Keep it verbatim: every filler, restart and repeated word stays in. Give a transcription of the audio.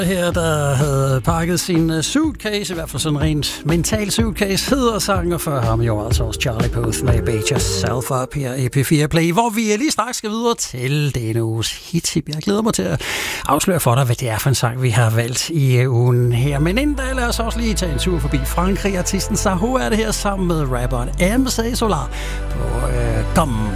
Her, der havde pakket sin suitcase, i hvert fald sådan rent mental suitcase, hedder sangen, og før ham jo altså også Charlie Puth med Bait Yourself Up her i P fire Play, hvor vi lige straks skal videre til denne uges hit. Jeg glæder mig til at afsløre for dig, hvad det er for en sang, vi har valgt i ugen her. Men inden da, lad os også lige tage en tur forbi Frankrig. Artisten Saho er det her sammen med rapperen M C Solar på øh, Dom.